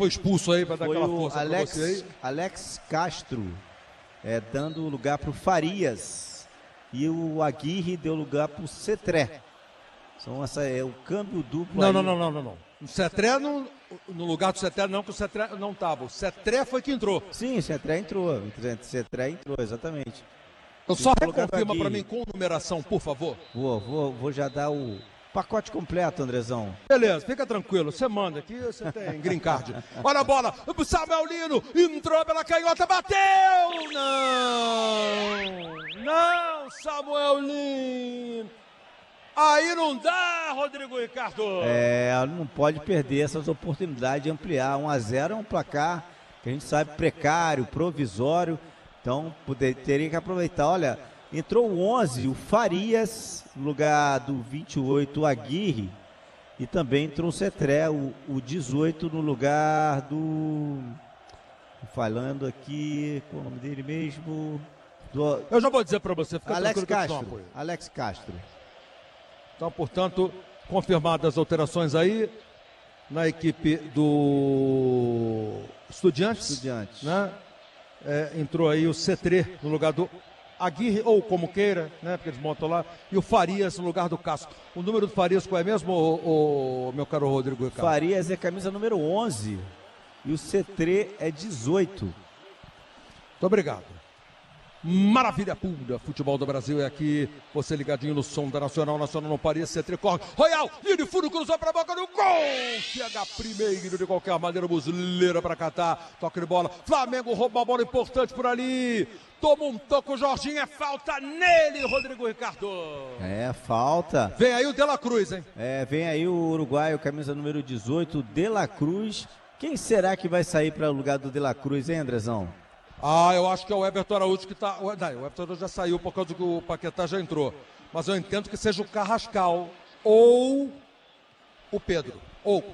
foi expulso aí para dar aquela força para você aí? Alex Castro, dando lugar para o Farias. E o Aguirre deu lugar para o Cetré. O câmbio duplo. Não. O Cetré no lugar do Cetré não, que o Cetré não estava. O Cetré foi que entrou. Sim, o Cetré entrou. Exatamente. Então só reconfirma para mim com numeração, por favor. Vou já dar o pacote completo, Andrezão. Beleza, fica tranquilo, você manda aqui, você tem green card. Olha a bola, o Samuel Lino entrou pela canhota, bateu! Não, Samuel Lino. Aí não dá, Rodrigo Ricardo. Não pode perder essas oportunidades de ampliar. 1-0 é um placar que a gente sabe precário, provisório. Então, teria que aproveitar. Olha, entrou o 11, o Farias, no lugar do 28, o Aguirre. E também entrou o Cetré, o 18, no lugar do... Falando aqui, qual é o nome dele mesmo? Eu já vou dizer para você, fica Alex Castro. Alex Castro. Então, portanto, confirmadas as alterações aí na equipe do Estudiantes. Né? Entrou aí o Cetré no lugar do Aguirre, ou como queira, né? Porque eles montam lá, e o Farias no lugar do Castro. O número do Farias qual é mesmo, o meu caro Rodrigo Ricardo? Farias é camisa número 11 e o Cetré é 18. Muito obrigado. Maravilha pura, futebol do Brasil é aqui, você ligadinho no som da Nacional não paria, Cetré corre, Royal, linha de fundo, cruzou para a boca do gol, chega primeiro de qualquer maneira, Muslera para catar, toque de bola, Flamengo rouba uma bola importante por ali, toma um toco, Jorginho, é falta nele, Rodrigo Ricardo. Falta. Vem aí o De La Cruz, hein? Vem aí o uruguaio, camisa número 18, De La Cruz. Quem será que vai sair para o lugar do De La Cruz, hein, Andrezão? Eu acho que é o Everton Araújo que está... Não, o Everton Araújo já saiu por causa que o Paquetá já entrou. Mas eu entendo que seja o Carrascal ou o Pedro. Ou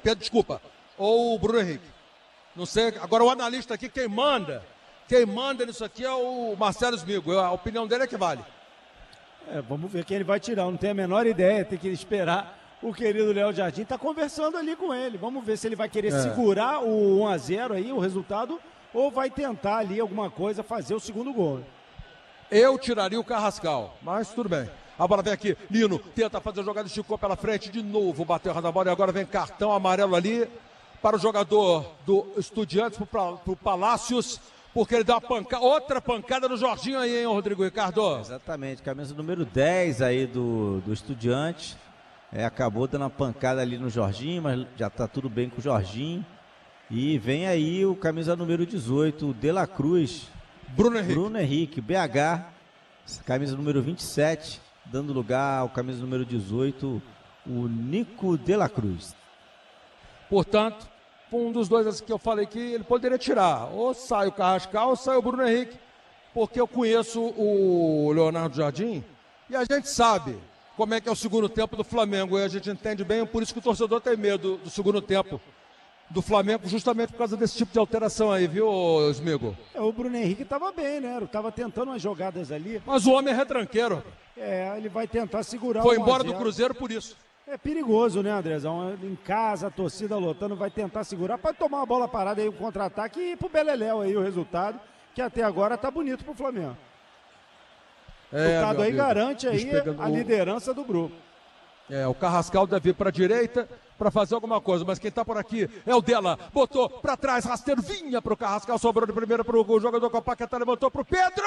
o Bruno Henrique. Não sei, agora o analista aqui, quem manda nisso aqui é o Marcelo Smigo. A opinião dele é que vale. Vamos ver quem ele vai tirar. Eu não tenho a menor ideia, tem que esperar. O querido Léo Jardim está conversando ali com ele. Vamos ver se ele vai querer segurar o 1-0 aí, o resultado... ou vai tentar ali alguma coisa, fazer o segundo gol. Eu tiraria o Carrascal, mas tudo bem. A bola vem aqui, Lino tenta fazer a jogada, esticou pela frente, de novo bateu errado a bola e agora vem cartão amarelo ali para o jogador do Estudiantes, para o Palácios, porque ele deu outra pancada no Jorginho aí, hein, Rodrigo Ricardo? Exatamente, camisa número 10 aí do Estudiantes, acabou dando uma pancada ali no Jorginho, mas já está tudo bem com o Jorginho. E vem aí o camisa número 18, o De La Cruz. Bruno Henrique, BH, camisa número 27, dando lugar ao camisa número 18, o Nico De La Cruz. Portanto, um dos dois que eu falei que ele poderia tirar. Ou sai o Carrascal ou sai o Bruno Henrique. Porque eu conheço o Leonardo Jardim e a gente sabe como é que é o segundo tempo do Flamengo. E a gente entende bem, por isso que o torcedor tem medo do segundo tempo do Flamengo, justamente por causa desse tipo de alteração aí, viu, Smigo? O Bruno Henrique estava bem, né? Estava tentando umas jogadas ali. Mas o homem é retranqueiro. Ele vai tentar segurar. Foi embora do Cruzeiro por isso. É perigoso, né, Andrezão? Em casa, a torcida lotando, vai tentar segurar, pode tomar uma bola parada aí, um contra-ataque e ir pro Beleléu aí o resultado, que até agora tá bonito pro Flamengo. O resultado aí garante aí a liderança do grupo. O Carrascal deve ir para a direita para fazer alguma coisa, mas quem está por aqui é o Dela, botou para trás, rasteiro, vinha para o Carrascal, sobrou de primeira para o jogador com a Paquetá, levantou para o Pedro,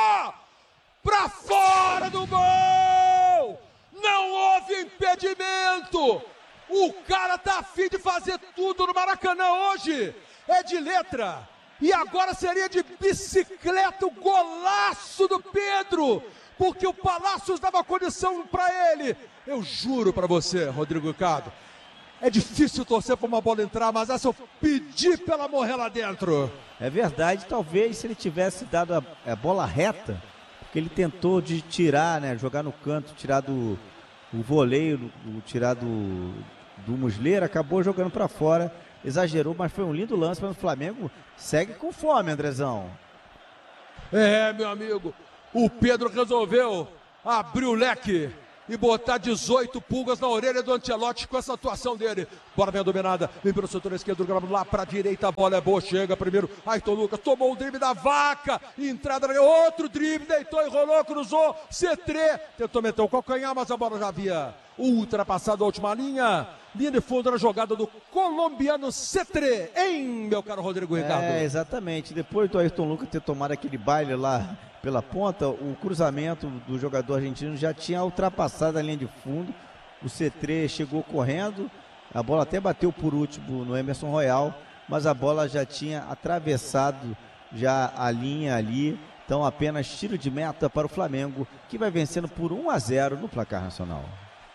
para fora do gol, não houve impedimento, o cara tá a fim de fazer tudo no Maracanã hoje, é de letra, e agora seria de bicicleta o golaço do Pedro, porque o Palácios dava condição para ele. Eu juro para você, Rodrigo Ricardo, é difícil torcer para uma bola entrar, mas essa eu pedi pra ela morrer lá dentro. É verdade, talvez se ele tivesse dado a bola reta, porque ele tentou de tirar, né, jogar no canto, tirar do voleio, tirar do Muslera, acabou jogando para fora, exagerou, mas foi um lindo lance, mas o Flamengo segue com fome, Andrezão. Meu amigo, o Pedro resolveu abrir o leque e botar 18 pulgas na orelha do Ancelotti com essa atuação dele. Bola bem dominada, vem pelo setor esquerdo do gramado, lá pra direita, a bola é boa, chega primeiro, Ayrton Lucas, tomou o drible da vaca, entrada, outro drible, deitou, enrolou, cruzou, C3, tentou meter o calcanhar, mas a bola já havia ultrapassado a última linha de fundo na jogada do colombiano C3, hein, meu caro Rodrigo Ricardo? Exatamente, depois do Ayrton Lucas ter tomado aquele baile lá pela ponta, o cruzamento do jogador argentino já tinha ultrapassado a linha de fundo, o C3 chegou correndo, a bola até bateu por último no Emerson Royal, mas a bola já tinha atravessado já a linha ali, então apenas tiro de meta para o Flamengo, que vai vencendo por 1-0 no placar nacional.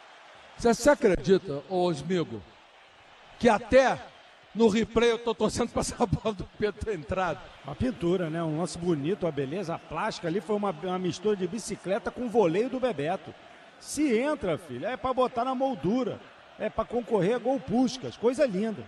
Você acredita, ô Smigo, que até no replay eu tô torcendo para essa bola do Pedro ter entrado? Uma pintura, né? Um lance bonito, a beleza, a plástica ali foi uma mistura de bicicleta com voleio do Bebeto. Se entra, filho, é para botar na moldura, é para concorrer a gol Puskás, coisa linda.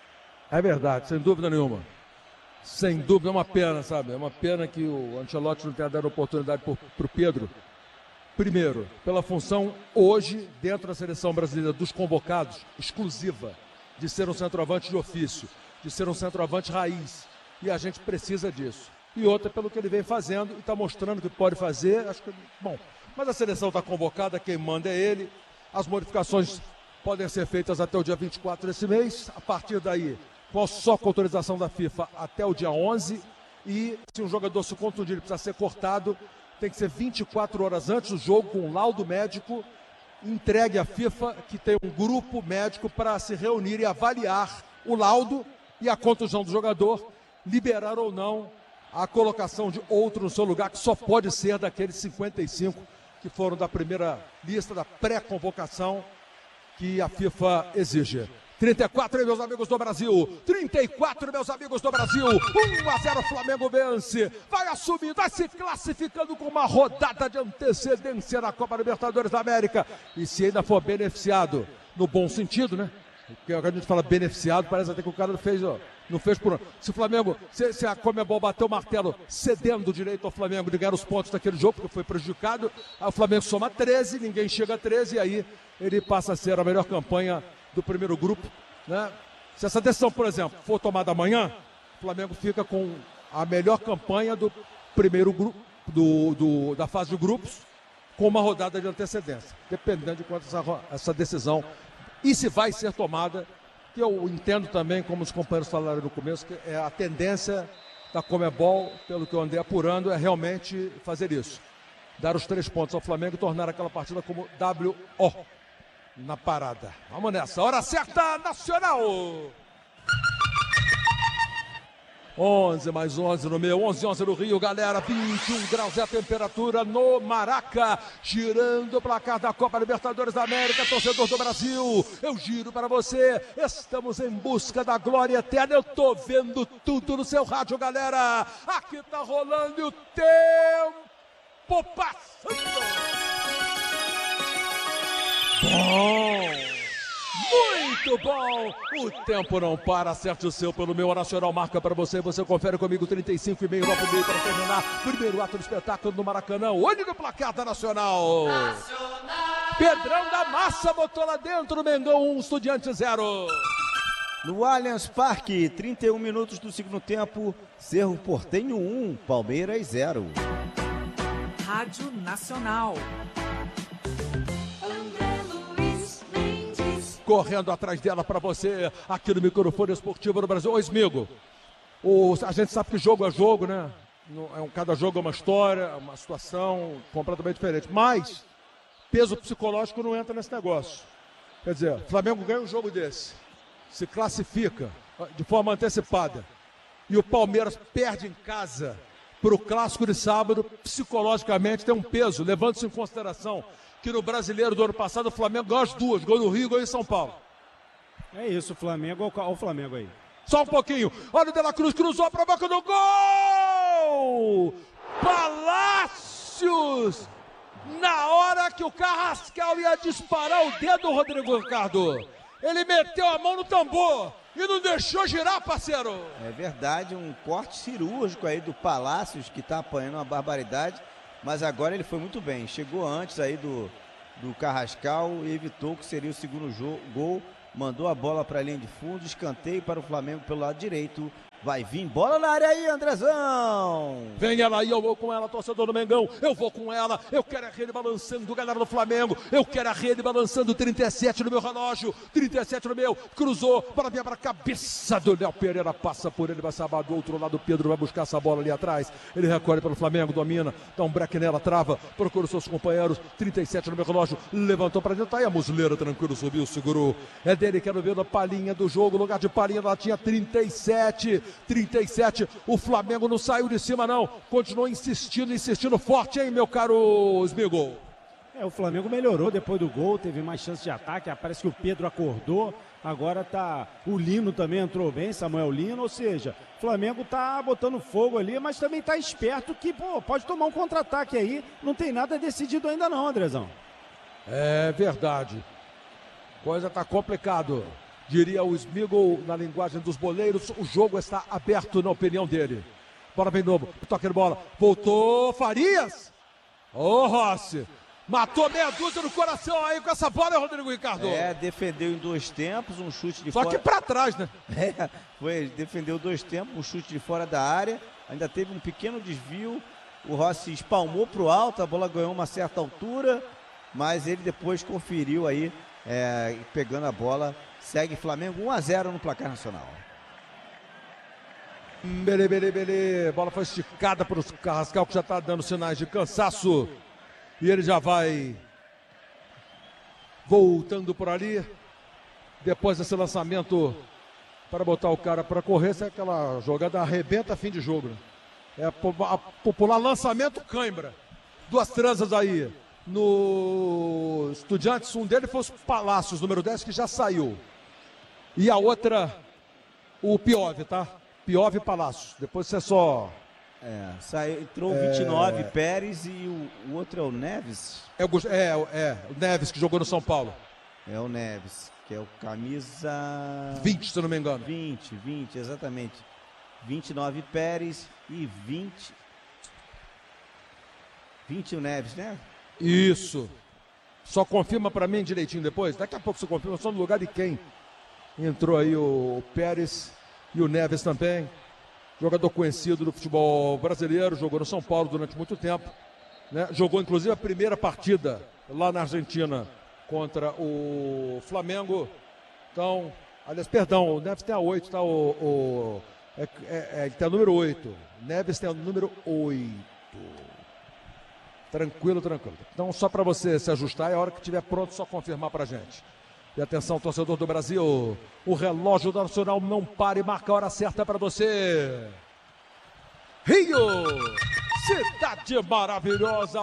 É verdade, sem dúvida nenhuma. Sem dúvida, é uma pena, sabe? É uma pena que o Ancelotti não tenha dado oportunidade para o Pedro. Primeiro, pela função hoje, dentro da seleção brasileira dos convocados, exclusiva, de ser um centroavante de ofício, de ser um centroavante raiz. E a gente precisa disso. E outra, pelo que ele vem fazendo e está mostrando que pode fazer. Acho que, bom, mas a seleção está convocada, quem manda é ele. As modificações podem ser feitas até o dia 24 desse mês. A partir daí, só com autorização da FIFA até o dia 11. E se um jogador se contundir e precisar ser cortado, tem que ser 24 horas antes do jogo, com um laudo médico entregue à FIFA, que tem um grupo médico para se reunir e avaliar o laudo e a contusão do jogador, liberar ou não a colocação de outro no seu lugar, que só pode ser daqueles 55 que foram da primeira lista, da pré-convocação que a FIFA exige. 34, meus amigos do Brasil. 34, meus amigos do Brasil. 1-0, Flamengo vence. Vai assumir, vai se classificando com uma rodada de antecedência na Copa Libertadores da América. E se ainda for beneficiado, no bom sentido, né? Porque a gente fala beneficiado, parece até que o cara não fez, ó. Não fez por. Se o Flamengo, se a Conmebol bater o martelo cedendo o direito ao Flamengo de ganhar os pontos daquele jogo, porque foi prejudicado, aí o Flamengo soma 13, ninguém chega a 13, e aí ele passa a ser a melhor campanha do primeiro grupo, né? Se essa decisão, por exemplo, for tomada amanhã, o Flamengo fica com a melhor campanha do primeiro grupo, da fase de grupos, com uma rodada de antecedência, dependendo de quanto essa decisão, e se vai ser tomada, que eu entendo também, como os companheiros falaram no começo, que é a tendência da Conmebol, pelo que eu andei apurando, é realmente fazer isso. Dar os 3 pontos ao Flamengo e tornar aquela partida como WO na parada. Vamos nessa. Hora certa, Nacional! 11 mais 11 no meio, 11 no Rio, galera, 21 graus é a temperatura no Maraca, girando o placar da Copa Libertadores da América, torcedor do Brasil, eu giro para você, estamos em busca da glória eterna, eu tô vendo tudo no seu rádio, galera, aqui tá rolando e o tempo passando. Bom! Muito bom! O tempo não para, acerte o seu pelo meu Nacional, marca para você, você confere comigo 35,5 no meio para terminar. Primeiro ato do espetáculo no Maracanã, olho no placar da Nacional. Pedrão da Massa botou lá dentro, Mengão 1, Estudiantes 0. No Allianz Parque, 31 minutos do segundo tempo, Cerro Porteño 1, Palmeiras 0. Rádio Nacional. Correndo atrás dela para você, aqui no microfone esportivo do Brasil. Ô, Smigo, a gente sabe que jogo é jogo, né? Cada jogo é uma história, uma situação completamente diferente. Mas peso psicológico não entra nesse negócio. Quer dizer, o Flamengo ganha um jogo desse, se classifica de forma antecipada, e o Palmeiras perde em casa para o clássico de sábado, psicologicamente tem um peso, levando-se em consideração que no Brasileiro do ano passado o Flamengo ganhou as duas, ganhou no Rio e ganhou em São Paulo. É isso, Flamengo, olha o Flamengo aí. Só um pouquinho, olha o De La Cruz, cruzou para a boca do gol! Palácios! Na hora que o Carrascal ia disparar o dedo, Rodrigo Ricardo, ele meteu a mão no tambor e não deixou girar, parceiro. É verdade, um corte cirúrgico aí do Palácios, que está apanhando uma barbaridade. Mas agora ele foi muito bem, chegou antes aí do do Carrascal e evitou que seria o segundo gol. Mandou a bola para a linha de fundo, escanteio para o Flamengo pelo lado direito. Vai vir bola na área aí, Andrezão. Vem ela aí, eu vou com ela, torcedor do Mengão. Eu vou com ela, eu quero a rede balançando, galera do Flamengo. Eu quero a rede balançando, 37 no meu relógio, 37 no meu. Cruzou, bola vinha para a cabeça do Léo Pereira, passa por ele, vai sabar do outro lado. O Pedro vai buscar essa bola ali atrás. Ele recolhe pelo Flamengo, domina, dá um break nela, trava, procura os seus companheiros. 37 no meu relógio, levantou para dentro. Tá aí a Muslera, tranquilo, subiu, segurou. É dele, quero ver a palhinha do jogo, lugar de palhinha, ela tinha 37, o Flamengo não saiu de cima não, continuou insistindo forte, hein, meu caro Smigol? O Flamengo melhorou depois do gol, teve mais chance de ataque, parece que o Pedro acordou, agora o Lino também entrou bem, Samuel Lino, ou seja, o Flamengo tá botando fogo ali, mas também tá esperto que, pode tomar um contra-ataque aí, não tem nada decidido ainda não, Andrezão. É verdade, coisa tá complicado. Diria o Smigol na linguagem dos boleiros, o jogo está aberto na opinião dele. Bola bem novo, toque de bola, voltou Farias. Ô Rossi, matou meia dúzia no coração aí com essa bola, Rodrigo Ricardo. Defendeu em 2 tempos, um chute de fora. Só que pra trás, né? Defendeu 2 tempos, um chute de fora da área, ainda teve um pequeno desvio, o Rossi espalmou pro alto, a bola ganhou uma certa altura, mas ele depois conferiu aí, pegando a bola. Segue Flamengo 1-0 no placar nacional. Bola foi esticada para o Carrascal, que já está dando sinais de cansaço. E ele já vai voltando por ali. Depois desse lançamento para botar o cara para correr, se aquela jogada arrebenta fim de jogo. É popular lançamento cãibra. 2 transas aí. No Estudiantes, um deles foi os Palácios, número 10, que já saiu. E a outra, o Piove, tá? Piove e Palácios. Depois você só... entrou o 29, Pérez, e o outro é o Neves? O Neves, que jogou no São Paulo. É o Neves, que é o camisa... 20, se eu não me engano. 20, exatamente. 29 Pérez e 20 o Neves, né? Isso. Só confirma pra mim direitinho depois. Daqui a pouco você confirma só no lugar de quem. Entrou aí o Pérez e o Neves também. Jogador conhecido do futebol brasileiro, jogou no São Paulo durante muito tempo, né? Jogou inclusive a primeira partida lá na Argentina contra o Flamengo. Então, aliás, perdão, o Neves tem a 8, tá? Ele tem a número 8. Neves tem a número 8. Tranquilo. Então, só para você se ajustar, é a hora que estiver pronto, só confirmar pra gente. E atenção, torcedor do Brasil, o relógio do Nacional não para e marca a hora certa para você. Rio, cidade maravilhosa,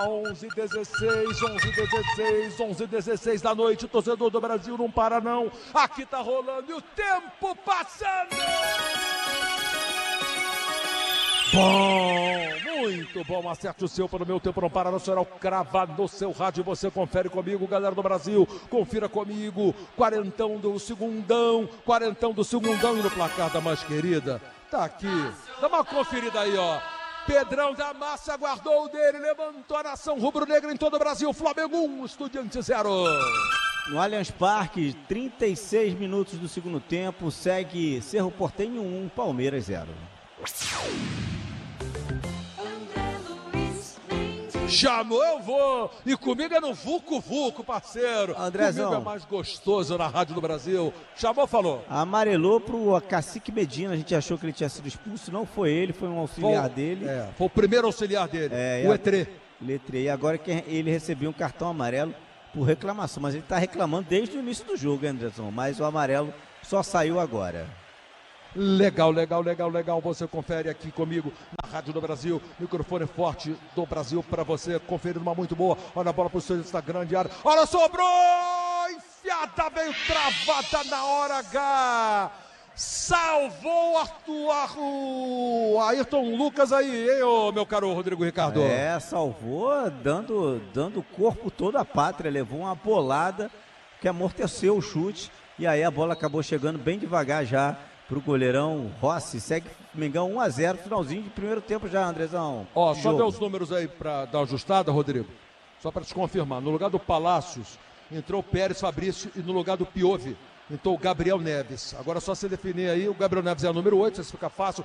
11h16 da noite, torcedor do Brasil não para não, aqui tá rolando e o tempo passando. Bom, muito bom, acerte o seu para o meu tempo não para nacional, crava no seu rádio, você confere comigo, galera do Brasil, confira comigo, quarentão do segundão e no placar da mais querida, tá aqui, dá uma conferida aí, ó, Pedrão da Massa guardou o dele, levantou a nação rubro-negra em todo o Brasil, Flamengo 1, Estudiantes 0. No Allianz Parque, 36 minutos do segundo tempo, segue Cerro Porteño 1, Palmeiras 0. Chamou, eu vou. E comigo é no Vucu, parceiro. Andrezão. Comigo é mais gostoso na Rádio do Brasil. Chamou, falou. Amarelou pro Cacique Medina. A gente achou que ele tinha sido expulso. Não foi ele, foi um auxiliar dele. Foi o primeiro auxiliar dele, o Etrê. E agora que ele recebeu um cartão amarelo por reclamação. Mas ele tá reclamando desde o início do jogo, Anderson. Mas o amarelo só saiu agora. Legal. Você confere aqui comigo na Rádio do Brasil. Microfone forte do Brasil para você conferir uma muito boa. Olha a bola pro seu Instagram de área. Olha, sobrou! Enfiada, veio travada na hora H. Salvou o Ayrton Lucas aí, hein, ô, meu caro Rodrigo Ricardo? Salvou dando o corpo todo à pátria. Levou uma bolada que amorteceu o chute. E aí a bola acabou chegando bem devagar já pro goleirão Rossi. Segue Mengão 1-0, finalzinho de primeiro tempo já, Andrezão. Só ver os números aí pra dar uma ajustada, Rodrigo. Só para te confirmar, no lugar do Palácios entrou o Pérez Fabrício e no lugar do Piove entrou o Gabriel Neves. Agora é só se definir aí, o Gabriel Neves é o número 8, isso fica fácil.